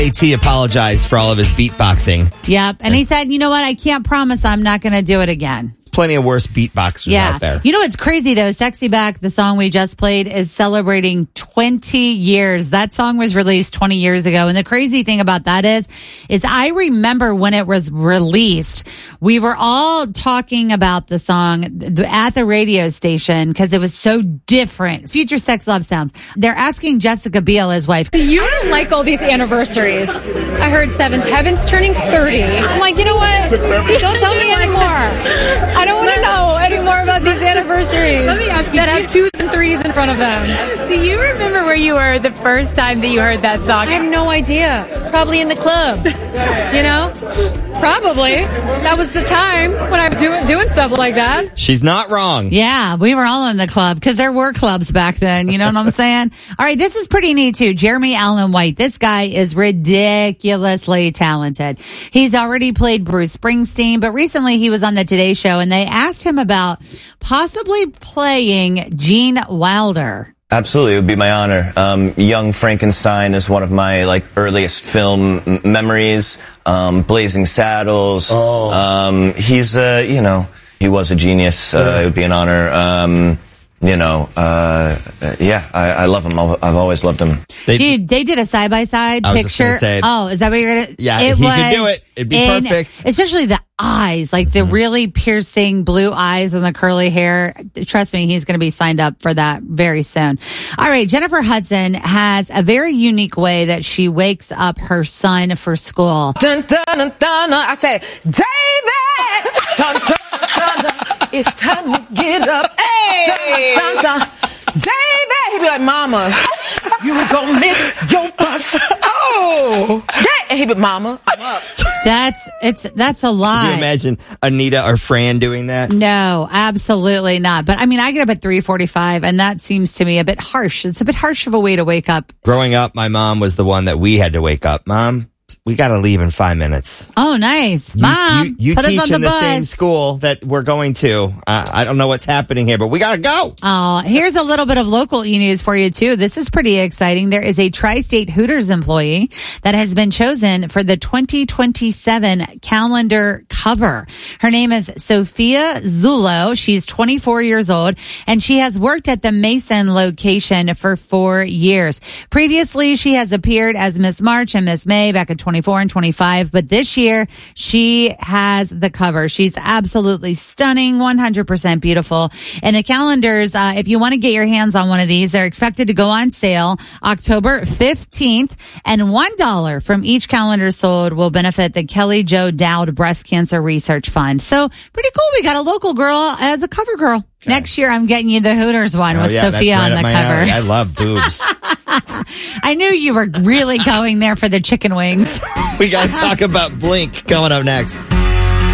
A.T. apologized for all of his beatboxing. Yep. And he said, you know what? I can't promise I'm not going to do it again. Plenty of worse beatboxers out there. You know what's crazy though? Sexy Back, the song we just played, is celebrating 20 years. That song was released 20 years ago. And the crazy thing about that is I remember when it was released, we were all talking about the song at the radio station because it was so different. Future Sex Love Sounds. They're asking Jessica Biel, his wife. You don't like all these anniversaries. I heard Seventh Heaven's turning 30. I'm like, you know what? Don't tell me anymore. I don't want to know any more about these anniversaries that have 2s and 3s in front of them. Do you remember where you were the first time that you heard that song? I have no idea. Probably in the club. You know? Probably. That was the time when I was doing stuff like that. She's not wrong. Yeah, we were all in the club because there were clubs back then. You know what I'm saying? All right, this is pretty neat too. Jeremy Allen White. This guy is ridiculously talented. He's already played Bruce Springsteen, but recently he was on the Today Show and they asked him about possibly playing Gene Wilder. Absolutely, it would be my honor. Young Frankenstein is one of my earliest film memories. Blazing Saddles. He's he was a genius. It would be an honor. I love him. I've always loved him. They did a side-by-side picture. Oh, is that what you're going to? Yeah, he could do it. It'd be perfect. Especially the eyes, like the really piercing blue eyes and the curly hair. Trust me, he's going to be signed up for that very soon. All right, Jennifer Hudson has a very unique way that she wakes up her son for school. Dun, dun, dun, dun, I said, David! Dun, dun, dun, dun, it's time to get up. Hey! Dun, dun, dun. David! He'd be like, Mama, you were gonna miss your bus. Oh! And he'd be, Mama, I'm up. That's a lie. Can you imagine Anita or Fran doing that? No, absolutely not. But I mean, I get up at 3:45 and that seems to me a bit harsh. It's a bit harsh of a way to wake up. Growing up, my mom was the one that we had to wake up. Mom, we got to leave in 5 minutes. Oh, nice. Mom, you put us teach on in the bus. same school that we're going to. I don't know what's happening here, but we got to go. Oh, here's a little bit of local e-news for you, too. This is pretty exciting. There is a Tri-State Hooters employee that has been chosen for the 2027 calendar cover. Her name is Sophia Zullo. She's 24 years old, and she has worked at the Mason location for 4 years. Previously, she has appeared as Miss March and Miss May back in 24 and 25, but this year she has the cover. She's absolutely stunning, 100% beautiful. And the calendars, if you want to get your hands on one of these, they're expected to go on sale October 15th, and $1 from each calendar sold will benefit the Kelly Jo Dowd Breast Cancer Research Fund. So pretty cool. We got a local girl as a cover girl. Okay. Next year, I'm getting you the Hooters one with Sophia on the cover. Alley. I love boobs. I knew you were really going there for the chicken wings. We got to talk about Blink coming up next.